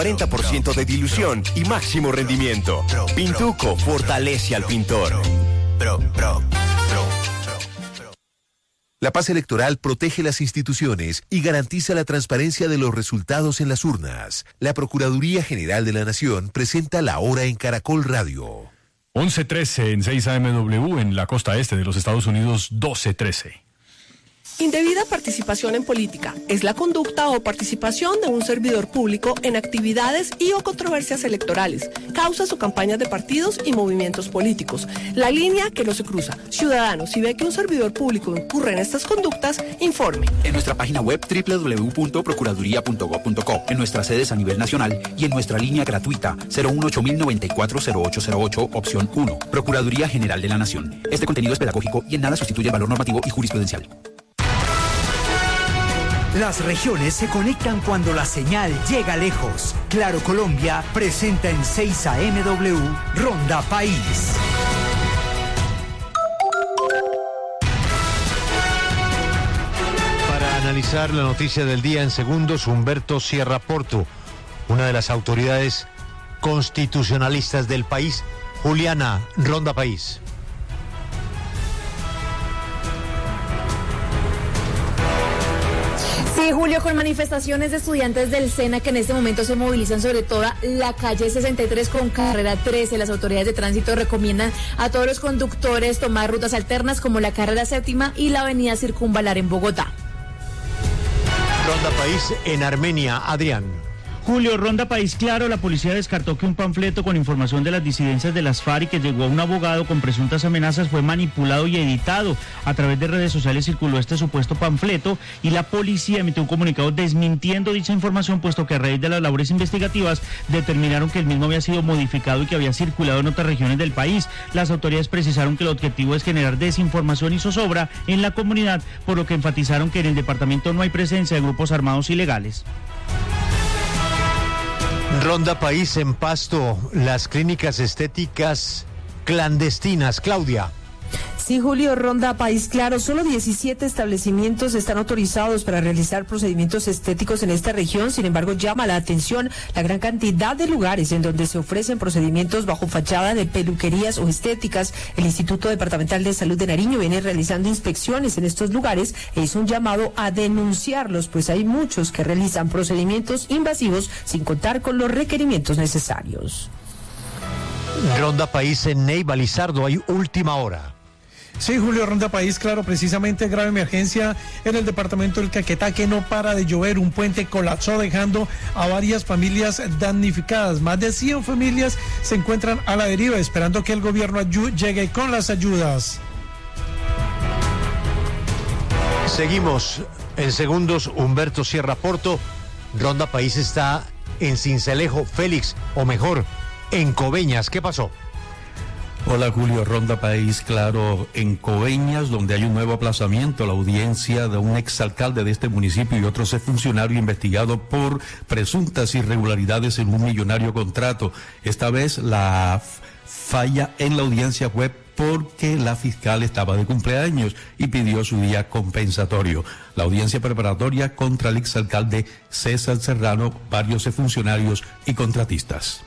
40% de dilución y máximo rendimiento. Pintuco fortalece al pintor. La paz electoral protege las instituciones y garantiza la transparencia de los resultados en las urnas. La Procuraduría General de la Nación presenta La Hora en Caracol Radio. 11:13 en 6 AMW en la costa este de los Estados Unidos, 12:13. Indebida participación en política es la conducta o participación de un servidor público en actividades y o controversias electorales, causas o campañas de partidos y movimientos políticos. La línea que no se cruza. Ciudadanos, si ve que un servidor público incurre en estas conductas, informe. En nuestra página web www.procuraduría.gov.co, en nuestras sedes a nivel nacional y en nuestra línea gratuita 018-094-0808, opción 1. Procuraduría General de la Nación. Este contenido es pedagógico y en nada sustituye el valor normativo y jurisprudencial. Las regiones se conectan cuando la señal llega lejos. Claro Colombia presenta en 6 AMW Ronda País. Para analizar la noticia del día en segundos, Humberto Sierra Porto, una de las autoridades constitucionalistas del país. Juliana, Ronda País. Sí, Julio, con manifestaciones de estudiantes del SENA que en este momento se movilizan sobre toda la calle 63 con carrera 13. Las autoridades de tránsito recomiendan a todos los conductores tomar rutas alternas como la carrera 7ª y la avenida Circunvalar en Bogotá. Ronda País en Armenia, Adrián. Julio, Ronda País Claro, la policía descartó que un panfleto con información de las disidencias de las FARC que llegó a un abogado con presuntas amenazas fue manipulado y editado. A través de redes sociales circuló este supuesto panfleto y la policía emitió un comunicado desmintiendo dicha información, puesto que a raíz de las labores investigativas determinaron que el mismo había sido modificado y que había circulado en otras regiones del país. Las autoridades precisaron que el objetivo es generar desinformación y zozobra en la comunidad, por lo que enfatizaron que en el departamento no hay presencia de grupos armados ilegales. Ronda País en Pasto, las clínicas estéticas clandestinas. Claudia. Sí, Julio, Ronda País Claro, solo 17 establecimientos están autorizados para realizar procedimientos estéticos en esta región. Sin embargo, llama la atención la gran cantidad de lugares en donde se ofrecen procedimientos bajo fachada de peluquerías o estéticas. El Instituto Departamental de Salud de Nariño viene realizando inspecciones en estos lugares e hizo un llamado a denunciarlos, pues hay muchos que realizan procedimientos invasivos sin contar con los requerimientos necesarios. Ronda País en Neiva, Lizardo, hay última hora. Sí, Julio, Ronda País Claro, precisamente grave emergencia en el departamento del Caquetá, que no para de llover. Un puente colapsó dejando a varias familias damnificadas. Más de 100 familias se encuentran a la deriva esperando que el gobierno llegue con las ayudas. Seguimos en segundos. Humberto Sierra Porto. Ronda País está en Sincelejo, Félix, o mejor, en Coveñas. ¿Qué pasó? Hola Julio, Ronda País Claro en Coveñas, donde hay un nuevo aplazamiento a la audiencia de un exalcalde de este municipio y otro exfuncionario investigado por presuntas irregularidades en un millonario contrato. Esta vez la falla en la audiencia fue porque la fiscal estaba de cumpleaños y pidió su día compensatorio. La audiencia preparatoria contra el exalcalde César Serrano, varios exfuncionarios y contratistas.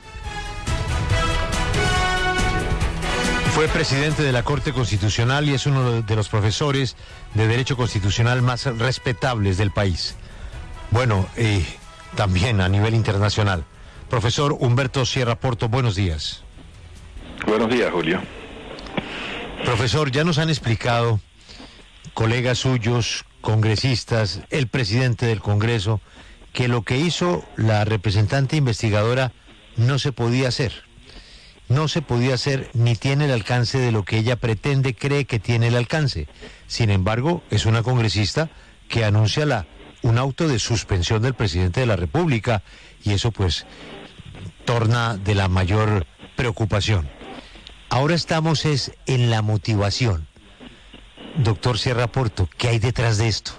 Fue presidente de la Corte Constitucional y es uno de los profesores de Derecho Constitucional más respetables del país. Bueno, también a nivel internacional. Profesor Humberto Sierra Porto, buenos días. Buenos días, Julio. Profesor, ya nos han explicado colegas suyos, congresistas, el presidente del Congreso, que lo que hizo la representante investigadora no se podía hacer. No se podía hacer ni tiene el alcance de lo que ella pretende, cree que tiene el alcance. Sin embargo, es una congresista que anuncia un auto de suspensión del presidente de la República y eso pues torna de la mayor preocupación. Ahora estamos en la motivación. Doctor Sierra Porto, ¿qué hay detrás de esto?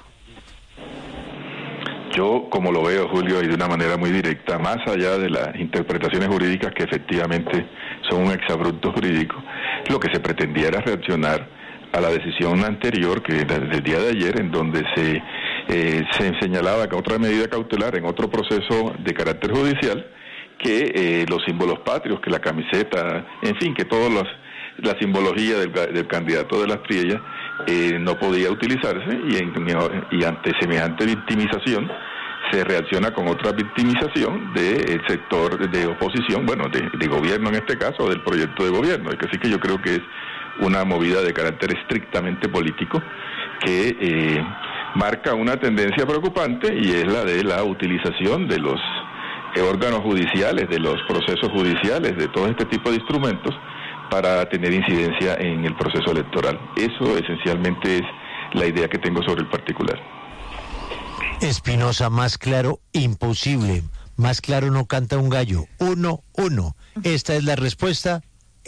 Yo, como lo veo, Julio, y de una manera muy directa, más allá de las interpretaciones jurídicas que efectivamente son un exabrupto jurídico, lo que se pretendía era reaccionar a la decisión anterior, que del día de ayer, en donde se señalaba que otra medida cautelar en otro proceso de carácter judicial que los símbolos patrios, que la camiseta, en fin, que la simbología del candidato de las Priellas no podía utilizarse, y ante semejante victimización se reacciona con otra victimización del sector de oposición, bueno, de gobierno en este caso, o del proyecto de gobierno. Así que yo creo que es una movida de carácter estrictamente político que marca una tendencia preocupante, y es la de la utilización de los órganos judiciales, de los procesos judiciales, de todo este tipo de instrumentos para tener incidencia en el proceso electoral. Eso esencialmente es la idea que tengo sobre el particular. Espinosa, más claro, imposible. Más claro no canta un gallo. 1-1. Esta es la respuesta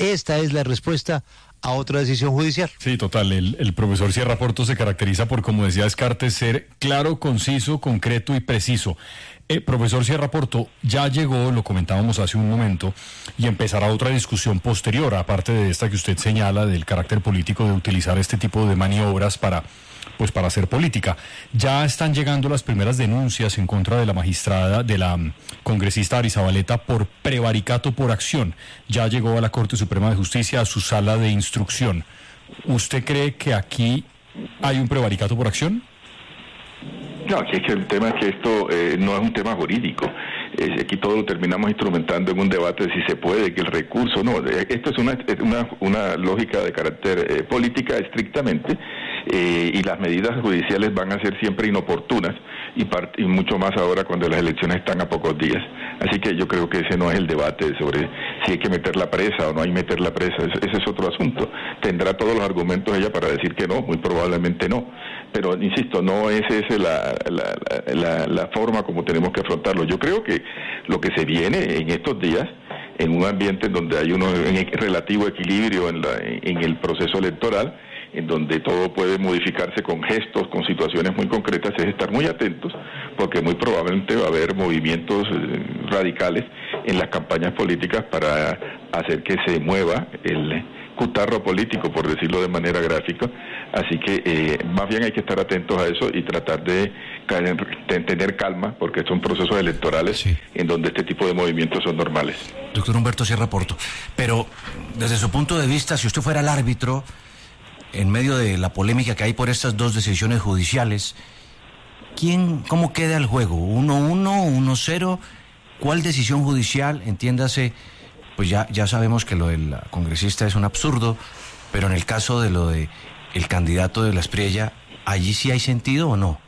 a otra decisión judicial. Sí, total. El profesor Sierra Porto se caracteriza por, como decía Descartes, ser claro, conciso, concreto y preciso. Profesor Sierra Porto, ya llegó, lo comentábamos hace un momento, y empezará otra discusión posterior, aparte de esta que usted señala, del carácter político de utilizar este tipo de maniobras para hacer política. Ya están llegando las primeras denuncias en contra de la magistrada, de la congresista Arizabaleta, por prevaricato por acción. Ya llegó a la Corte Suprema de Justicia, a su sala de instrucción. ¿Usted cree que aquí hay un prevaricato por acción? No, aquí es que el tema es que esto no es un tema jurídico. Aquí todo lo terminamos instrumentando en un debate de si se puede, que el recurso, no. Esto es una lógica de carácter política estrictamente, y las medidas judiciales van a ser siempre inoportunas, y mucho más ahora cuando las elecciones están a pocos días. Así que yo creo que ese no es el debate sobre si hay que meter la presa o no hay que meter la presa. Ese es otro asunto. Tendrá todos los argumentos ella para decir que no, muy probablemente no. Pero, insisto, no es esa la forma como tenemos que afrontarlo. Yo creo que lo que se viene en estos días, en un ambiente en donde hay un relativo equilibrio en el proceso electoral, en donde todo puede modificarse con gestos, con situaciones muy concretas, es estar muy atentos, porque muy probablemente va a haber movimientos radicales en las campañas políticas para hacer que se mueva el cutarro político, por decirlo de manera gráfica. Así que más bien hay que estar atentos a eso y tratar de tener calma, porque son procesos electorales en donde este tipo de movimientos son normales. Doctor Humberto Sierra Porto, pero desde su punto de vista, si usted fuera el árbitro, en medio de la polémica que hay por estas dos decisiones judiciales, ¿cómo queda el juego? ¿1-1, 1-0? ¿Cuál decisión judicial? Entiéndase, pues ya sabemos que lo del congresista es un absurdo, pero en el caso de lo de el candidato de las Priellas, ¿allí sí hay sentido o no?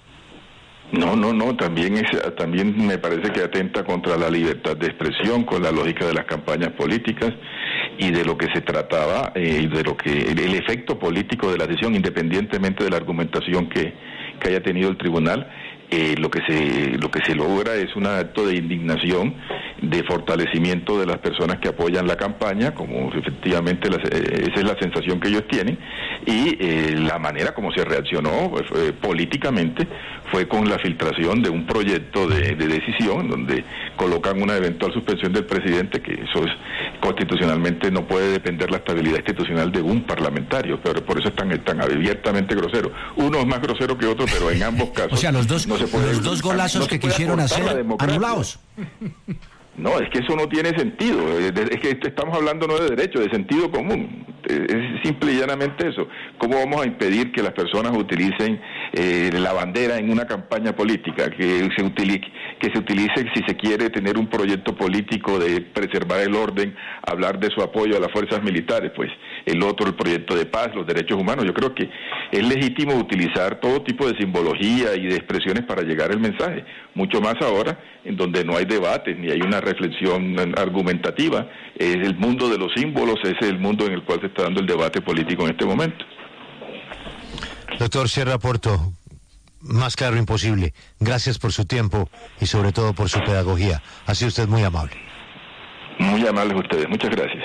No, también me parece que atenta contra la libertad de expresión, con la lógica de las campañas políticas y de lo que se trataba, y de lo que el efecto político de la decisión, independientemente de la argumentación que haya tenido el tribunal. Lo que se logra es un acto de indignación, de fortalecimiento de las personas que apoyan la campaña, como efectivamente esa es la sensación que ellos tienen, y la manera como se reaccionó políticamente fue con la filtración de un proyecto de decisión donde colocan una eventual suspensión del presidente, que eso es constitucionalmente no puede depender la estabilidad institucional de un parlamentario, pero por eso es tan abiertamente grosero. Uno es más grosero que otro, pero en ambos casos. O sea, los dos golazos que quisieron hacer anulados. No, es que eso no tiene sentido. Es que estamos hablando no de derecho, de sentido común. Es simple y llanamente eso. ¿Cómo vamos a impedir que las personas utilicen la bandera en una campaña política? Que se utilice si se quiere tener un proyecto político de preservar el orden, hablar de su apoyo a las fuerzas militares, pues el proyecto de paz, los derechos humanos. Yo creo que es legítimo utilizar todo tipo de simbología y de expresiones para llegar el mensaje, mucho más ahora en donde no hay debates ni hay una reflexión argumentativa. Es el mundo de los símbolos, es el mundo en el cual se está dando el debate político en este momento. Doctor Sierra Porto, más claro imposible. Gracias por su tiempo y sobre todo por su pedagogía. Ha sido usted muy amable. Muy amables ustedes, muchas gracias.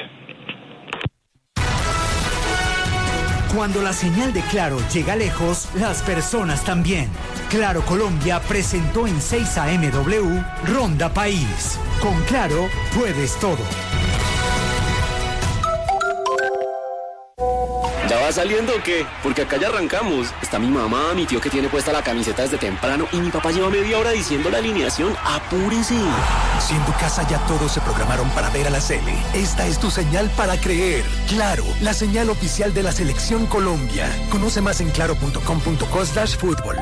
Cuando la señal de Claro llega lejos, las personas también. Claro Colombia presentó en 6 AMW Ronda País. Con Claro puedes todo. Ya va saliendo o qué? Porque acá ya arrancamos. Está mi mamá, mi tío que tiene puesta la camiseta desde temprano y mi papá lleva media hora diciendo la alineación. ¡Apúrese! Si en tu casa ya todos se programaron para ver a la Sele, esta es tu señal para creer. Claro, la señal oficial de la Selección Colombia. Conoce más en claro.com.co/fútbol.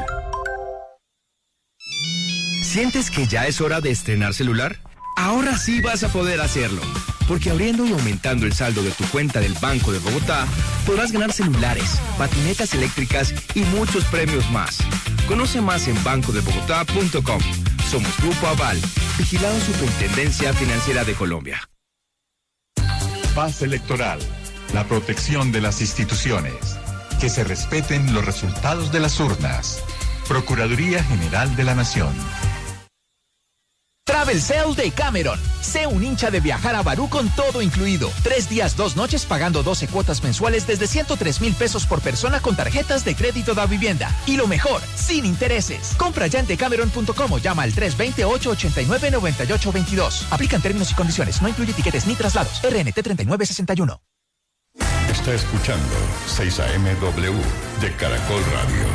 ¿Sientes que ya es hora de estrenar celular? Ahora sí vas a poder hacerlo, porque abriendo y aumentando el saldo de tu cuenta del Banco de Bogotá, podrás ganar celulares, patinetas eléctricas y muchos premios más. Conoce más en bancodebogotá.com. Somos Grupo Aval, vigilado Superintendencia Financiera de Colombia. Paz electoral, la protección de las instituciones, que se respeten los resultados de las urnas. Procuraduría General de la Nación. Travel Sale de Cameron. Sé un hincha de viajar a Barú con todo incluido. 3 días, 2 noches pagando 12 cuotas mensuales desde 103,000 pesos por persona con tarjetas de crédito da vivienda. Y lo mejor, sin intereses. Compra ya en decameron.com o llama al 320-889-9822. Aplican términos y condiciones. No incluye tiquetes ni traslados. RNT 3961. Está escuchando 6AMW de Caracol Radio.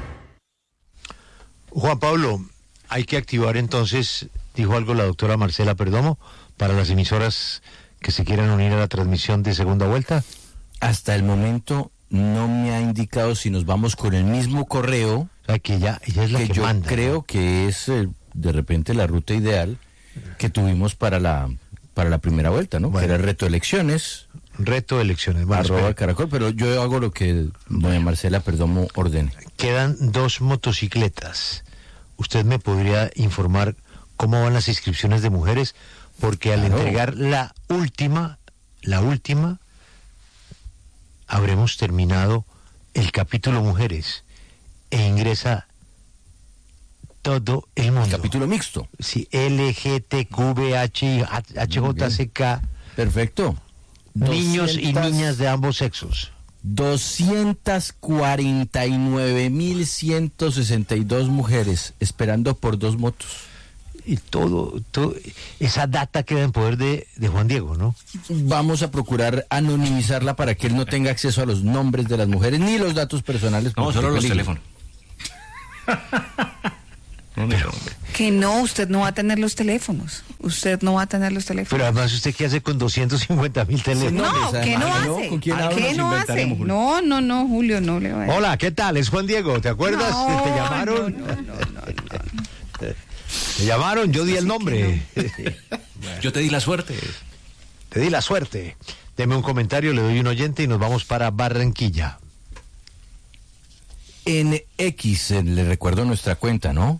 Juan Pablo, hay que activar entonces, dijo algo la doctora Marcela Perdomo, para las emisoras que se quieran unir a la transmisión de segunda vuelta. Hasta el momento no me ha indicado si nos vamos con el mismo correo. O sea, que ella es la que yo manda. Creo que es de repente la ruta ideal que tuvimos para la primera vuelta, ¿no? Bueno. Que era reto elecciones. Reto elecciones. Bueno, @ Caracol, pero yo hago lo que doña Marcela Perdomo ordene. Quedan 2 motocicletas. ¿Usted me podría informar cómo van las inscripciones de mujeres? Porque al entregar la última, habremos terminado el capítulo mujeres e ingresa todo el mundo. Capítulo mixto. Sí, LGTQVH, HJCK. Perfecto. Niños y niñas de ambos sexos. 249.162 mujeres esperando por 2 motos. Y todo, esa data queda en poder de Juan Diego, ¿no? Vamos a procurar anonimizarla para que él no tenga acceso a los nombres de las mujeres ni los datos personales. No, solo los teléfonos. Que no, usted no va a tener los teléfonos. Usted no va a tener los teléfonos. Pero además, ¿usted qué hace con 250,000 teléfonos? No, ¿qué no hace? ¿Con quién ¿Qué no hace? No, Julio, no le va a decir. Hola, ¿qué tal? Es Juan Diego, ¿te acuerdas? No, ¿Te llamaron? No. ¿Te llamaron? Yo di el nombre. Yo te di la suerte. Te di la suerte. Deme un comentario, le doy un oyente y nos vamos para Barranquilla. En X, le recuerdo nuestra cuenta, ¿no?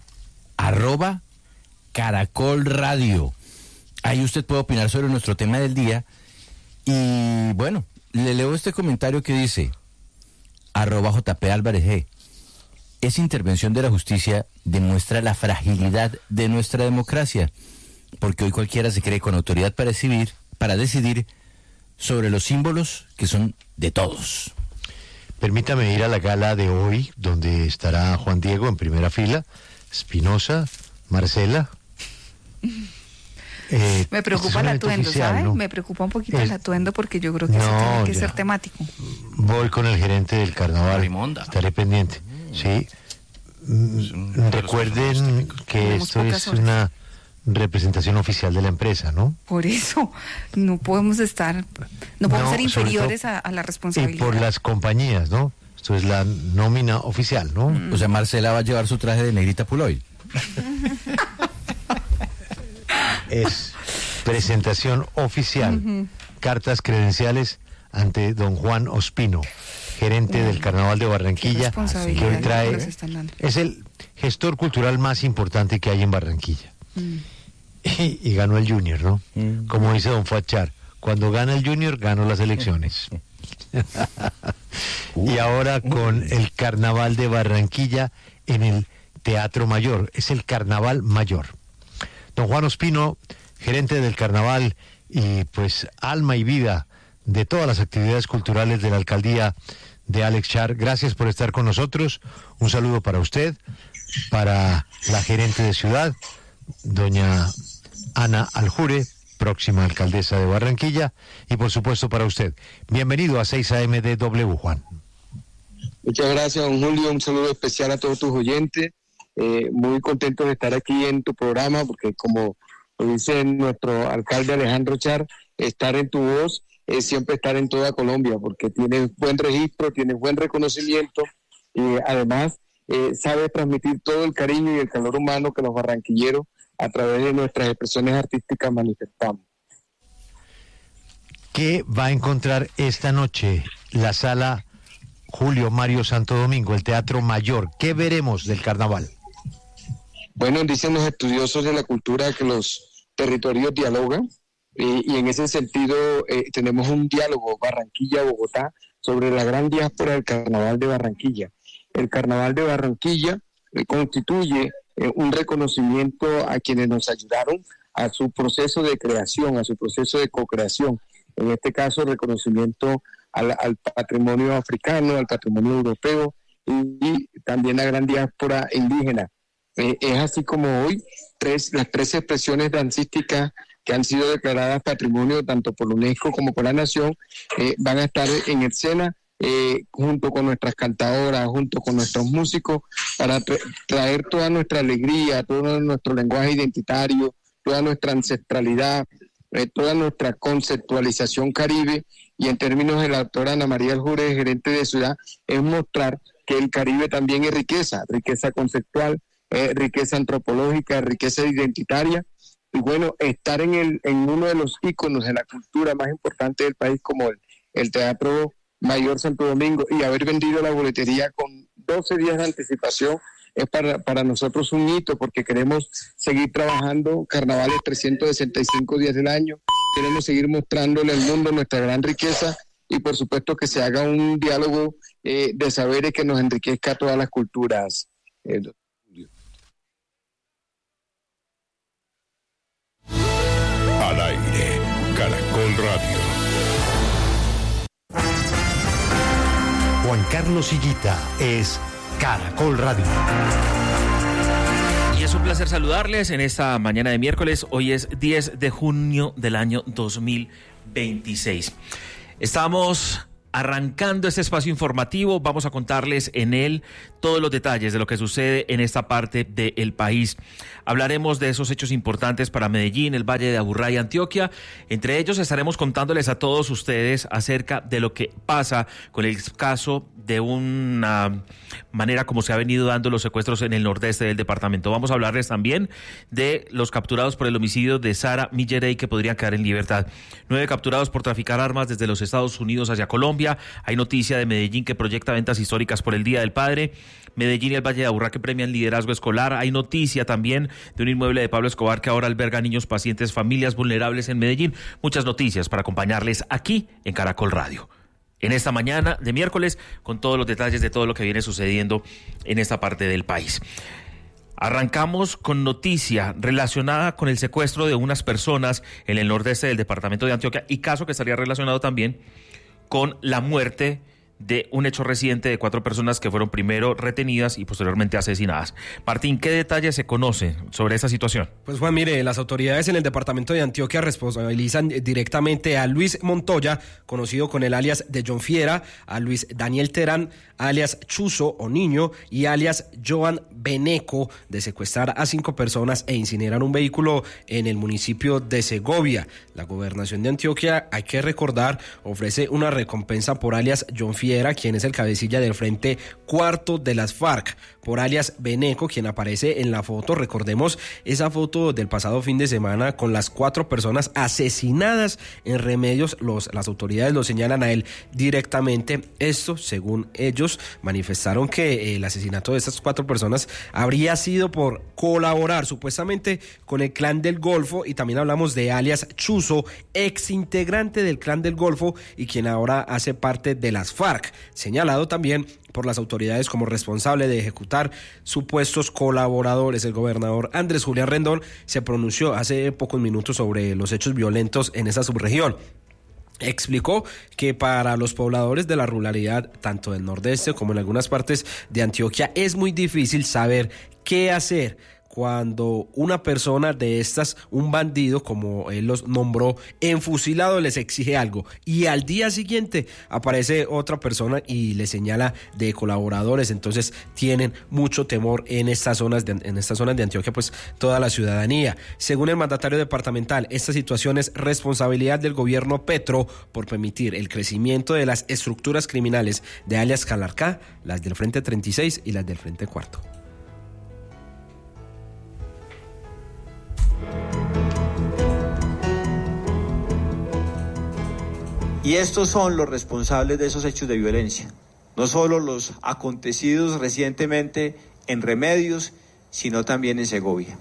@Caracol Radio. Ahí usted puede opinar sobre nuestro tema del día. Y bueno, le leo este comentario que dice: @JP Álvarez G. Esa intervención de la justicia demuestra la fragilidad de nuestra democracia, porque hoy cualquiera se cree con autoridad para decidir sobre los símbolos que son de todos. Permítame ir a la gala de hoy, donde estará Juan Diego en primera fila, Espinosa, Marcela. Me preocupa el atuendo, oficial, ¿sabe? ¿no? Me preocupa un poquito el atuendo porque yo creo que eso tiene que ser temático. Voy con el gerente del carnaval. Estaré pendiente. Sí. Recuerden que esto es una representación oficial de la empresa, ¿no? Por eso no podemos ser inferiores a la responsabilidad. Y por las compañías, ¿no? Esto es la nómina oficial, ¿no? O sea, Marcela va a llevar su traje de negrita Puloy. Es presentación oficial. Cartas credenciales ante don Juan Ospino, gerente del Carnaval de Barranquilla, que hoy trae, es el gestor cultural más importante que hay en Barranquilla. Y ganó el Junior, ¿no? Como dice don Fachar, cuando gana el Junior, ganó las elecciones. Y ahora con el Carnaval de Barranquilla en el Teatro Mayor, es el Carnaval Mayor. Don Juan Ospino, gerente del Carnaval y pues alma y vida de todas las actividades culturales de la alcaldía de Alex Char, gracias por estar con nosotros. Un saludo para usted, para la gerente de ciudad, doña Ana Aljure, próxima alcaldesa de Barranquilla, y por supuesto para usted. Bienvenido a 6 AM DW, Juan. Muchas gracias, don Julio. Un saludo especial a todos tus oyentes. Muy contento de estar aquí en tu programa, porque como lo dice nuestro alcalde Alejandro Char, estar en tu voz es siempre estar en toda Colombia, porque tienes buen registro, tienes buen reconocimiento y además sabes transmitir todo el cariño y el calor humano que los barranquilleros a través de nuestras expresiones artísticas manifestamos. ¿Qué va a encontrar esta noche la sala Julio Mario Santo Domingo, el Teatro Mayor? ¿Qué veremos del carnaval? Bueno, dicen los estudiosos de la cultura que los territorios dialogan y en ese sentido tenemos un diálogo Barranquilla-Bogotá sobre la gran diáspora del Carnaval de Barranquilla. El Carnaval de Barranquilla constituye un reconocimiento a quienes nos ayudaron a su proceso de creación, a su proceso de co-creación. En este caso, reconocimiento al patrimonio africano, al patrimonio europeo y también la gran diáspora indígena. Es así como hoy las tres expresiones dancísticas que han sido declaradas patrimonio tanto por la UNESCO como por la Nación van a estar en escena junto con nuestras cantadoras, junto con nuestros músicos, para traer toda nuestra alegría, todo nuestro lenguaje identitario, toda nuestra ancestralidad, toda nuestra conceptualización caribe, y en términos de la doctora Ana María Aljure, gerente de ciudad, es mostrar que el Caribe también es riqueza conceptual, riqueza antropológica, riqueza identitaria, y bueno, estar en uno de los íconos de la cultura más importante del país como el Teatro Mayor Santo Domingo, y haber vendido la boletería con 12 días de anticipación es para nosotros un hito, porque queremos seguir trabajando carnavales 365 días del año, queremos seguir mostrándole al mundo nuestra gran riqueza y por supuesto que se haga un diálogo de saberes que nos enriquezca a todas las culturas. Al aire, Caracol Radio. Juan Carlos Higuita es Caracol Radio. Y es un placer saludarles en esta mañana de miércoles. Hoy es 10 de junio del año 2026. Estamos arrancando este espacio informativo. Vamos a contarles en él todos los detalles de lo que sucede en esta parte del país. Hablaremos de esos hechos importantes para Medellín, el Valle de Aburrá y Antioquia. Entre ellos estaremos contándoles a todos ustedes acerca de lo que pasa con el caso de una manera como se ha venido dando los secuestros en el nordeste del departamento. Vamos a hablarles también de los capturados por el homicidio de Sara Millerey, que podrían quedar en libertad. 9 capturados por traficar armas desde los Estados Unidos hacia Colombia. Hay noticia de Medellín que proyecta ventas históricas por el Día del Padre. Medellín y el Valle de Aburrá que premian liderazgo escolar. Hay noticia también de un inmueble de Pablo Escobar que ahora alberga niños, pacientes, familias vulnerables en Medellín. Muchas noticias para acompañarles aquí en Caracol Radio. En esta mañana de miércoles, con todos los detalles de todo lo que viene sucediendo en esta parte del país. Arrancamos con noticia relacionada con el secuestro de unas personas en el nordeste del departamento de Antioquia, y caso que estaría relacionado también con la muerte de un hecho reciente de 4 personas que fueron primero retenidas y posteriormente asesinadas. Martín, ¿qué detalles se conoce sobre esa situación? Pues Juan, mire, las autoridades en el departamento de Antioquia responsabilizan directamente a Luis Montoya, conocido con el alias de John Fiera, a Luis Daniel Terán, alias Chuzo o Niño, y alias Joan Beneco, de secuestrar a 5 personas e incinerar un vehículo en el municipio de Segovia. La gobernación de Antioquia, hay que recordar, ofrece una recompensa por alias John Fiera, quien es el cabecilla del Frente Cuarto de las FARC, por alias Beneco, quien aparece en la foto. Recordemos esa foto del pasado fin de semana con las 4 personas asesinadas en Remedios. Las autoridades lo señalan a él directamente. Esto, según ellos, manifestaron que el asesinato de estas 4 personas habría sido por colaborar supuestamente con el Clan del Golfo, y también hablamos de alias Chuzo, ex integrante del Clan del Golfo y quien ahora hace parte de las FARC, señalado también por las autoridades como responsable de ejecutar supuestos colaboradores. El gobernador Andrés Julián Rendón se pronunció hace pocos minutos sobre los hechos violentos en esa subregión. Explicó que para los pobladores de la ruralidad, tanto del nordeste como en algunas partes de Antioquia, es muy difícil saber qué hacer cuando una persona de estas, un bandido, como él los nombró, enfusilado, les exige algo, y al día siguiente aparece otra persona y le señala de colaboradores. Entonces tienen mucho temor en estas zonas de Antioquia, pues toda la ciudadanía. Según el mandatario departamental, esta situación es responsabilidad del gobierno Petro por permitir el crecimiento de las estructuras criminales de alias Calarcá, las del Frente 36 y las del Frente Cuarto. Y estos son los responsables de esos hechos de violencia, no solo los acontecidos recientemente en Remedios, sino también en Segovia.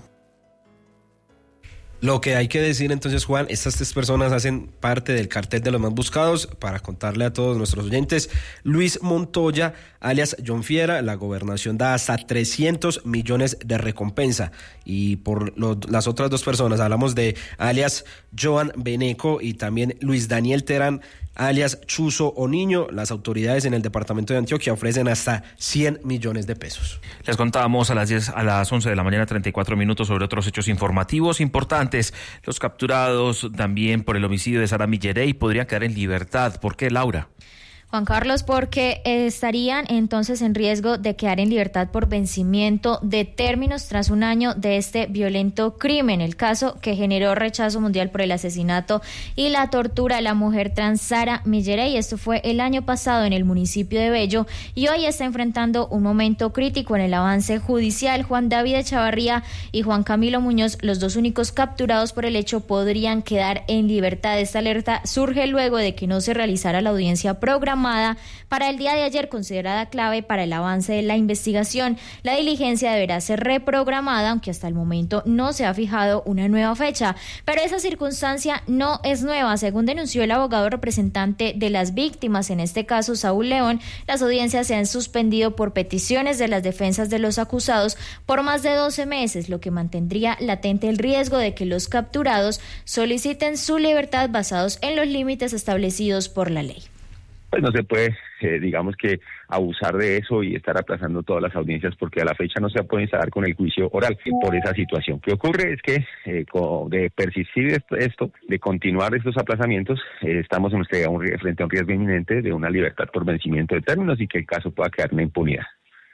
Lo que hay que decir entonces, Juan, estas 3 personas hacen parte del cartel de los más buscados. Para contarle a todos nuestros oyentes, Luis Montoya, alias John Fiera, la gobernación da hasta 300 millones de recompensa. Y por las otras 2 personas, hablamos de alias Joan Beneco y también Luis Daniel Terán, alias Chuzo o Niño. Las autoridades en el departamento de Antioquia ofrecen hasta 100 millones de pesos. Les contábamos a las 11 de la mañana, 34 minutos, sobre otros hechos informativos importantes. Los capturados también por el homicidio de Sara Millerey podrían quedar en libertad. ¿Por qué, Laura? Juan Carlos, porque estarían entonces en riesgo de quedar en libertad por vencimiento de términos tras un año de este violento crimen, el caso que generó rechazo mundial por el asesinato y la tortura de la mujer trans Sara Millerey. Esto fue el año pasado en el municipio de Bello y hoy está enfrentando un momento crítico en el avance judicial. Juan David Echavarría y Juan Camilo Muñoz, los 2 únicos capturados por el hecho, podrían quedar en libertad. Esta alerta surge luego de que no se realizara la audiencia programada para el día de ayer, considerada clave para el avance de la investigación. La diligencia deberá ser reprogramada, aunque hasta el momento no se ha fijado una nueva fecha. Pero esa circunstancia no es nueva. Según denunció el abogado representante de las víctimas, en este caso Saúl León, las audiencias se han suspendido por peticiones de las defensas de los acusados por más de 12 meses, lo que mantendría latente el riesgo de que los capturados soliciten su libertad basados en los límites establecidos por la ley. Pues no se puede, digamos que abusar de eso y estar aplazando todas las audiencias porque a la fecha no se puede instalar con el juicio oral por esa situación. ¿Qué ocurre? Es que de persistir esto, de continuar estos aplazamientos, estamos frente a un riesgo inminente de una libertad por vencimiento de términos y que el caso pueda quedar en impunidad.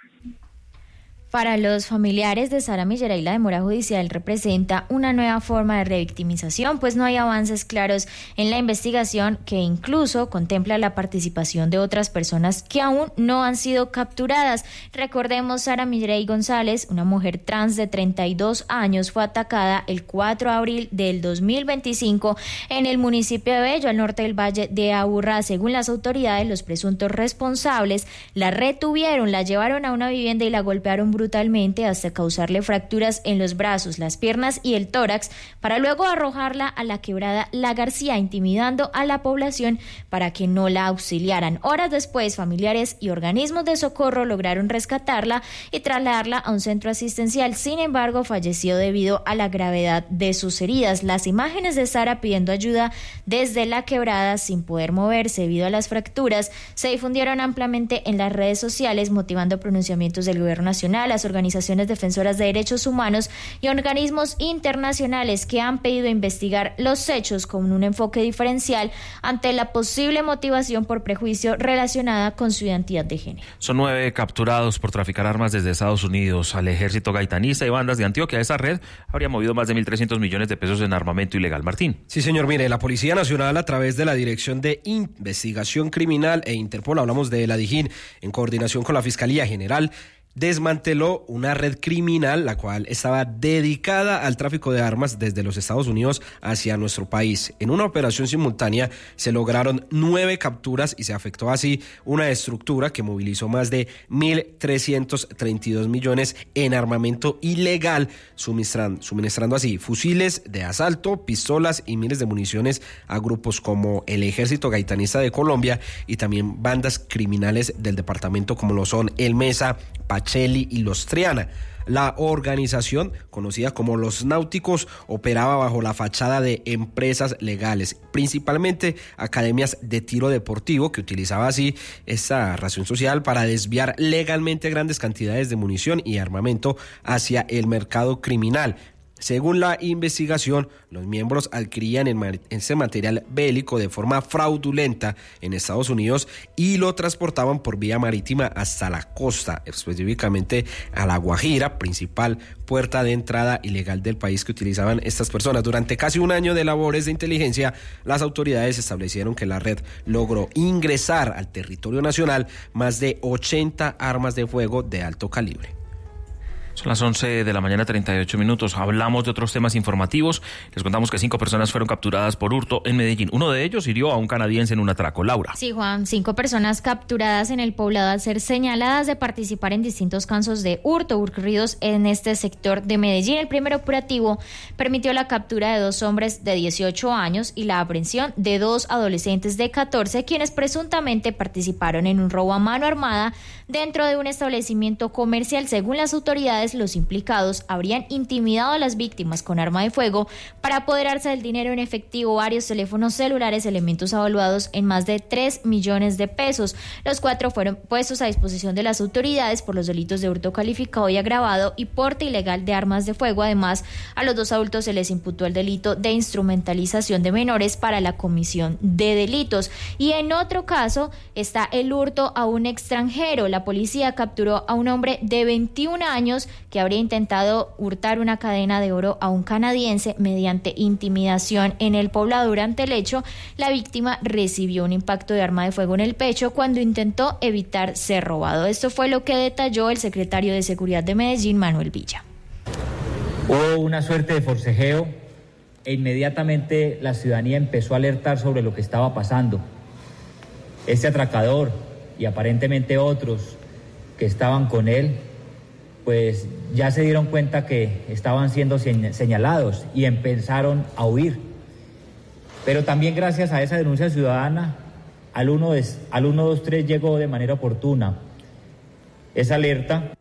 Para los familiares de Sara Millerey, la demora judicial representa una nueva forma de revictimización, pues no hay avances claros en la investigación que incluso contempla la participación de otras personas que aún no han sido capturadas. Recordemos, Sara Millerey González, una mujer trans de 32 años, fue atacada el 4 de abril del 2025 en el municipio de Bello, al norte del Valle de Aburrá. Según las autoridades, los presuntos responsables la retuvieron, la llevaron a una vivienda y la golpearon brutalmente hasta causarle fracturas en los brazos, las piernas y el tórax, para luego arrojarla a la quebrada La García, intimidando a la población para que no la auxiliaran. Horas después, familiares y organismos de socorro lograron rescatarla y trasladarla a un centro asistencial. Sin embargo, falleció debido a la gravedad de sus heridas. Las imágenes de Sara pidiendo ayuda desde la quebrada sin poder moverse debido a las fracturas se difundieron ampliamente en las redes sociales, motivando pronunciamientos del gobierno nacional, las organizaciones defensoras de derechos humanos y organismos internacionales que han pedido investigar los hechos con un enfoque diferencial ante la posible motivación por prejuicio relacionada con su identidad de género. Son 9 capturados por traficar armas desde Estados Unidos al ejército gaitanista y bandas de Antioquia. Esa red habría movido más de 1.300 millones de pesos en armamento ilegal. Martín. Sí, señor. Mire, la Policía Nacional, a través de la Dirección de Investigación Criminal e Interpol, hablamos de la DIJÍN, en coordinación con la Fiscalía General, desmanteló una red criminal la cual estaba dedicada al tráfico de armas desde los Estados Unidos hacia nuestro país. En una operación simultánea se lograron 9 capturas y se afectó así una estructura que movilizó más de 1.332 millones en armamento ilegal, suministrando así fusiles de asalto, pistolas y miles de municiones a grupos como el Ejército Gaitanista de Colombia y también bandas criminales del departamento como lo son El Mesa, Pachá Vercelli y Los Triana. La organización, conocida como Los Náuticos, operaba bajo la fachada de empresas legales, principalmente academias de tiro deportivo, que utilizaba así esa razón social para desviar legalmente grandes cantidades de munición y armamento hacia el mercado criminal. Según la investigación, los miembros adquirían ese material bélico de forma fraudulenta en Estados Unidos y lo transportaban por vía marítima hasta la costa, específicamente a La Guajira, principal puerta de entrada ilegal del país que utilizaban estas personas. Durante casi un año de labores de inteligencia, las autoridades establecieron que la red logró ingresar al territorio nacional más de 80 armas de fuego de alto calibre. Son las 11 de la mañana, 38 minutos. Hablamos de otros temas informativos. Les contamos que 5 personas fueron capturadas por hurto en Medellín. Uno de ellos hirió a un canadiense en un atraco. Laura. Sí, Juan, 5 personas capturadas en el poblado al ser señaladas de participar en distintos casos de hurto ocurridos en este sector de Medellín. El primer operativo permitió la captura de 2 hombres de 18 años y la aprehensión de 2 adolescentes de 14, quienes presuntamente participaron en un robo a mano armada dentro de un establecimiento comercial. Según las autoridades, los implicados habrían intimidado a las víctimas con arma de fuego para apoderarse del dinero en efectivo, varios teléfonos celulares, elementos evaluados en más de 3 millones de pesos. Los 4 fueron puestos a disposición de las autoridades por los delitos de hurto calificado y agravado y porte ilegal de armas de fuego. Además, a los 2 adultos se les imputó el delito de instrumentalización de menores para la comisión de delitos. Y en otro caso está el hurto a un extranjero. La policía capturó a un hombre de 21 años que habría intentado hurtar una cadena de oro a un canadiense mediante intimidación en el poblado. Durante el hecho, la víctima recibió un impacto de arma de fuego en el pecho cuando intentó evitar ser robado. Esto fue lo que detalló el secretario de Seguridad de Medellín, Manuel Villa. Hubo una suerte de forcejeo e inmediatamente la ciudadanía empezó a alertar sobre lo que estaba pasando. Este atracador y aparentemente otros que estaban con él, pues ya se dieron cuenta que estaban siendo señalados y empezaron a huir. Pero también gracias a esa denuncia ciudadana, al 123 llegó de manera oportuna esa alerta.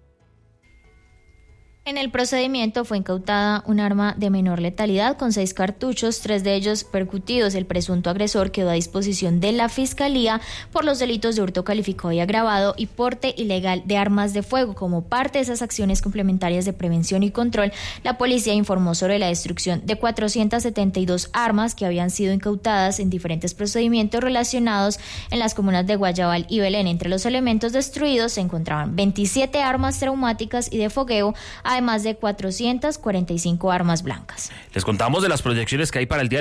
En el procedimiento fue incautada un arma de menor letalidad con 6 cartuchos, 3 de ellos percutidos. El presunto agresor quedó a disposición de la Fiscalía por los delitos de hurto calificado y agravado y porte ilegal de armas de fuego. Como parte de esas acciones complementarias de prevención y control, la policía informó sobre la destrucción de 472 armas que habían sido incautadas en diferentes procedimientos relacionados en las comunas de Guayabal y Belén. Entre los elementos destruidos se encontraban 27 armas traumáticas y de fogueo, además de 445 armas blancas. Les contamos de las proyecciones que hay para el día